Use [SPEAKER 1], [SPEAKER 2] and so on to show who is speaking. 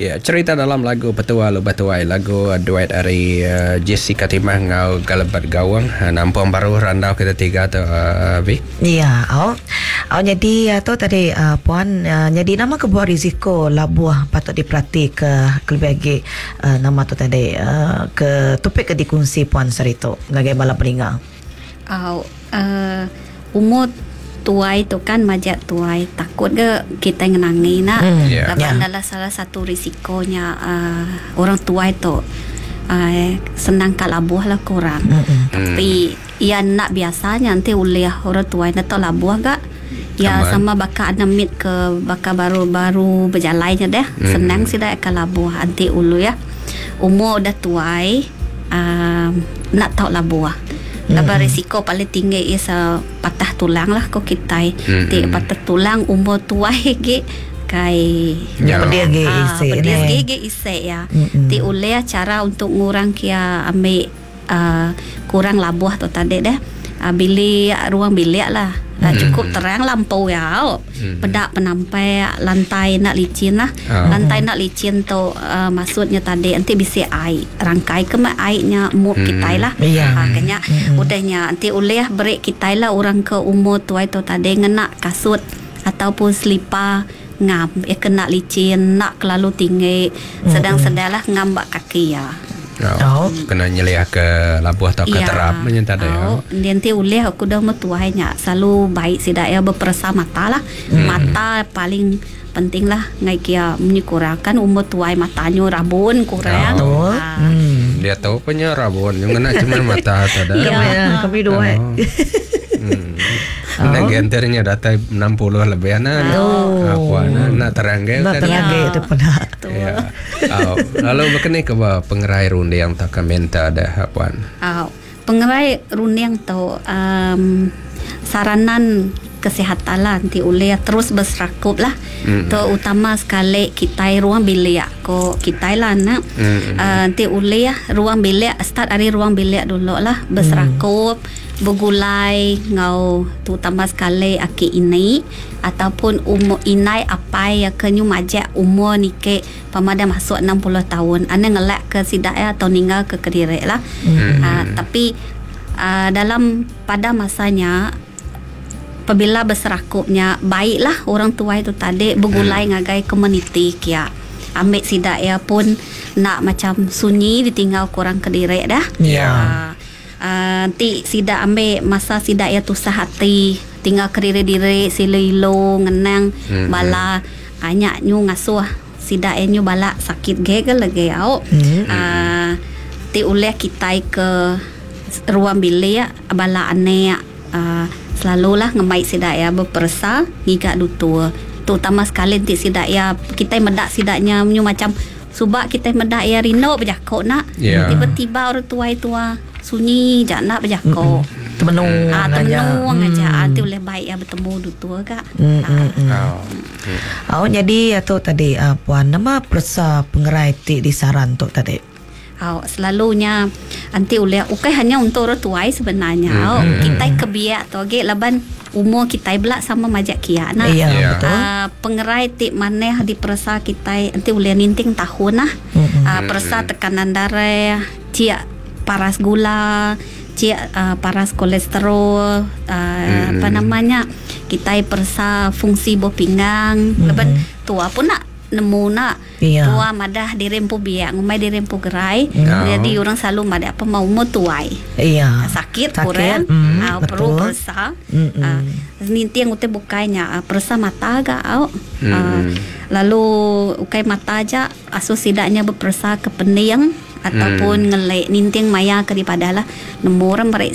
[SPEAKER 1] Ya, cerita dalam lagu Petua Lu Batuai, lagu duet dari Jessica Timah ngau Galabat Gawang, nampung baru randau kita tiga tu Vi.
[SPEAKER 2] Ya, jadi tu tadi puan, jadi nama kebuah risiko labuah patut diperhati ke lebih nama tu tadi ke topik ke dikongsi puan serito ngagai bala peringah.
[SPEAKER 3] Umur tuai tu kan majak tuai takut ke kita ngenangi nak adalah salah satu risikonya orang tuai tu senang kalabuh lah korang tapi ya nak biasanya nanti uliah orang tuai nak tahu labuh gak ya sama baka anamit ke baka baru berjalannya deh senang sih dah kalabuh nanti ulu ya umur dah tuai nak tahu labuh. Lepas risiko paling tinggi is patah tulang lah kau kita. Patah tulang umur tua ke kai pedia gigi ise ya. Ti oleh cara untuk ngurang kia ambil kurang labuh tu tadi deh. Bilik ruang bilik lah. Cukup terang lampau ya. Pedak penampai lantai nak licin lah. Lantai nak licin tu maksudnya tadi nanti bisa air rangkai ke airnya mood kita lah. Kanya udahnya nanti oleh break kita lah orang ke umur tua itu tadi ngena kasut ataupun selipar ngam kena licin nak terlalu tinggi sedang-sedanglah ngambak kaki ya.
[SPEAKER 1] Kena nyeliah ke labuh atau ke terap menyentada
[SPEAKER 3] nanti ulih aku dah metuainya selalu baik sidak ya berperasa mata lah mata paling penting lah ngai kia menyukurkan umur tuai matanya rabun kurang
[SPEAKER 1] dia tahu punya rabun yang kena cuma mata tada
[SPEAKER 2] kami dua
[SPEAKER 1] Nah, genternya data 60 lebih anak. Nak teranggai
[SPEAKER 2] itu pernah.
[SPEAKER 1] Lalu berkenai ke pengerai runde yang tak minta ada puan.
[SPEAKER 3] Pengerai runde yang tu saranan kesihatan lah nanti oleh terus berserakup lah. Terutama sekali kita ruang bilik ko kita lah nak. Nanti oleh ruang bilik start dari ruang bilik dulu lah berserakup. Bergulai ngau terutama sekali aki ini ataupun umur inai apa ya kenyu majak umur ni ke pamada masuk 60 tahun ane ngelak ke sidaya atau ninggal ke Kediri lah. Tapi dalam pada masanya apabila berserakupnya baiklah orang tua itu tadi bergulai ngagai komuniti kia ambil sidaya pun nak macam sunyi ditinggal kurang Kediri dah. Nanti sidak ambil masa sidak ya tusah hati tinggal keriri-diri sililo ngenang bala banyak nyu ngasuh sidak nyu bala sakit gegel lagi au ti oleh kita ke ruang bilik bala ane selalulah ngemai sidak ya berpersa ngigak dutua terutama sekali ti sidak ya kita medak sidaknya nyu macam subak kita medak ya rino berjakok nak tiba-tiba orang tua sunyi jak nak berjakok
[SPEAKER 2] temenung
[SPEAKER 3] aja tu boleh baik ya bertemu dutua kak.
[SPEAKER 2] Jadi atau tadi puan nama persa pengerai ti di saran tu tadi.
[SPEAKER 3] Selalunya anti oleh ukai hanya untuk orang tua sebenarnya. Kita kebiak tu ge laban umur kita belak sama majak kia nah. Pengerai ti maneh di persa kita anti oleh ninting tahun nah. Persa tekanan darah, cia paras gula, paras kolesterol, apa namanya kita persa fungsi buah pinggang, leban tua pun nak nemu nak tua madah dirempu biak ngumai dirempu gerai, jadi orang selalu madah apa mau tuai, sakit kurang, perlu persa, ninti yang ute bukainya persa mata agak lalu ukai mata aja asus sidaknya berpersa ke pening ataupun ngelek ninting maya daripada lah nemu orang